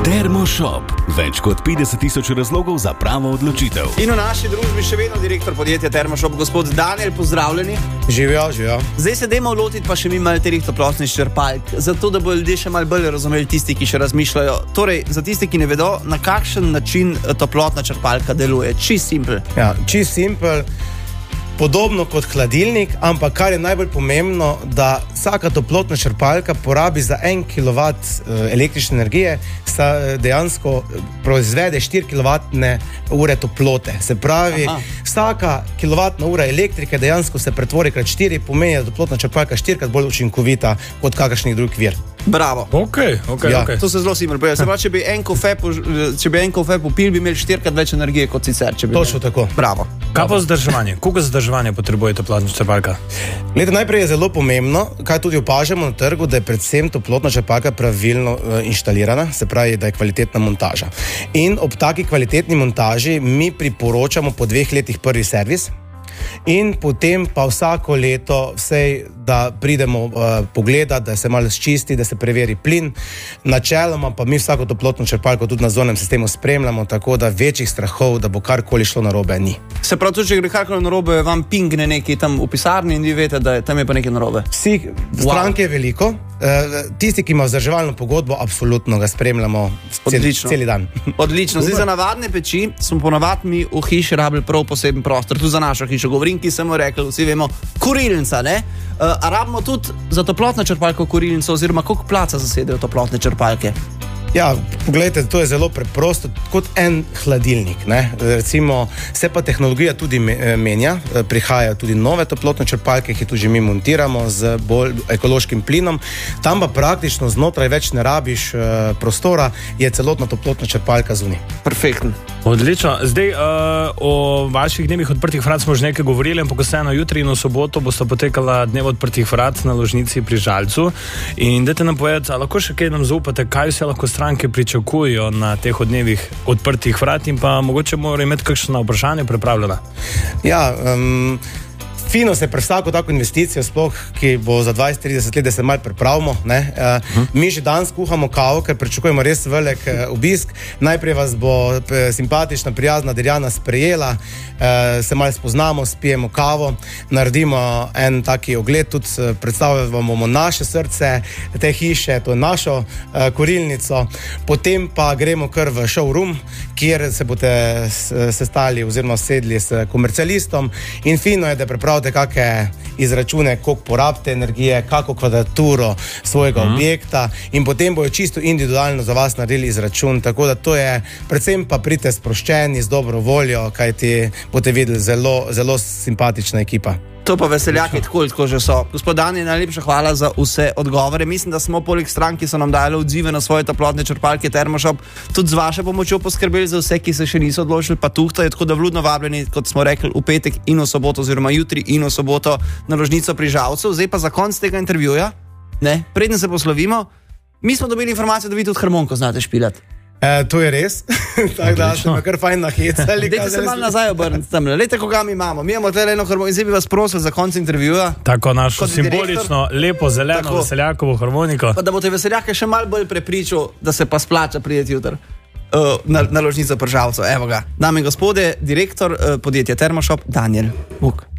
Termoshop. Več kot 50 000 razlogov za pravo odločitev. In v naši družbi še vedno direktor podjetja Termoshop, gospod Daniel, pozdravljeni. Živijo. Zdaj se dajmo lotiti pa še mi malo teh toplotnih črpalk, zato da bodo ljudje še malo bolj razumeli tisti, ki še razmišljajo. Torej, za tisti, ki ne vedo, na kakšen način toplotna črpalka deluje. Čist simpel. Ja, čist simpel. Podobno kot hladilnik, ampak kar je najbolj pomembno, da vsaka toplotna črpalka porabi za 1 kW električne energije, dejansko proizvede 4 kWh toplote. Se pravi, vsaka kilovatna ura elektrike dejansko se pretvori krat 4, pomeni, da toplotna črpalka 4-krat bolj učinkovita kot kakršni drug vir. Bravo. Okay. To se zelo simpel pojavlja. Se pravi, če bi en kafe popil, bi imeli 4-krat več energije kot sicer. Točno tako. Bravo. Kaj pa vzdrževanje? Koliko vzdrževanja potrebuje toplotna črpalka? Najprej je zelo pomembno, kaj tudi opažamo na trgu, da je predvsem toplotna črpalka pravilno inštalirana, se pravi, da je kvalitetna montaža. In ob taki kvalitetni montaži mi priporočamo po 2 letih prvi servis. In potem pa vsako leto da pridemo pogledati, da se malo sčisti, da se preveri plin. Načeloma pa mi vsako toplotno črpalko tudi na zunanjem sistemu spremljamo, tako da večjih strahov, da bo karkoli šlo narobe, ni. Se pravi, tudi če gre karkoli narobe, vam pingne nekaj tam v pisarni in vi veste, da tam je pa nekaj narobe. Stranke je veliko. Tisti, ki ima vzdrževalno pogodbo, absolutno ga spremljamo cel dan. Odlično. Zdaj, za navadne peči smo ponavadi mi v hiši rabili prav poseben prostor, tudi za našo hišo. Govorim, ki sem mu rekel, vsi vemo, kurilnica, ne? A rabimo tudi za toplotno črpalko kurilnico, oziroma koliko placa zasedejo toplotne črpalke? Ja, poglejte, to je zelo preprosto, kot en hladilnik, ne? Recimo, se pa tehnologija tudi menja, prihajajo tudi nove toplotne črpalke, ki tudi mi montiramo z bolj ekološkim plinom, tam pa praktično znotraj več ne rabiš prostora, je celotna toplotna črpalka zunaj. Perfektno. Odlično. Zdaj, o vaših dnevih odprtih vrat smo že nekaj govorili, ampak vseeno jutri in v soboto bosta potekala dnev odprtih vrat na ložnici pri Žalcu. In dajte nam povedati, lahko še kaj nam zaupate, kaj vse lahko stranke pričakujejo na teh dnevih odprtih vrat in pa mogoče morajo imeti kakšna vprašanja pripravljena. Ja, fino se pre vsako tako investicijo, sploh, ki bo za 20-30 let, da se malo pripravimo. Mi že danes kuhamo kavo, ker pričakujemo res velik obisk. Najprej vas bo simpatična, prijazna Dirjana sprejela, se malo spoznamo, spijemo kavo, naredimo en taki ogled, tudi predstavljamo bomo naše srce te hiše, to je našo kurilnico. Potem pa gremo kar v showroom, kjer se boste sestali oziroma sedli s komercialistom in fino je, da pripravite kakšne izračune, koliko porabite energije, kako kvadraturo svojega objekta in potem bojo čisto individualno za vas naredili izračun, tako da to je, predvsem pa pridite sproščeni, z dobro voljo, kajti boste videli zelo simpatična ekipa. To pa veseljaki tako že so. Gospod Daniel, najlepša hvala za vse odgovore. Mislim, da smo poleg strank, ki so nam dali odzive na svoje toplotne črpalke Termoshop, tudi z vašo pomočjo poskrbeli za vse, ki se še niso odločili, pa tuhtajo, tako da vljudno vabljeni, kot smo rekli, v petek in v soboto, oziroma jutri in v soboto na ložnico pri Žalcu. Zdaj pa za konc tega intervjuja, preden se poslovimo, mi smo dobili informacijo, da vi tudi harmoniko znate špilati. To je res, tako da se me kar fajn nahecali. Dajte se malo nazaj obrniti tam, lejte, koga mi imamo. Mi imamo tle eno harmoniko in zdaj bi vas prosil za konc intervjuja. Tako našo simbolično, lepo zeleno veseljakovo harmoniko. Pa da boste veseljake še malo bolj prepričal, da se pa splača prideti jutri na ložnico pri Žalcu. Evo ga, dame in gospode, direktor podjetja Termoshop, Daniel Vuk.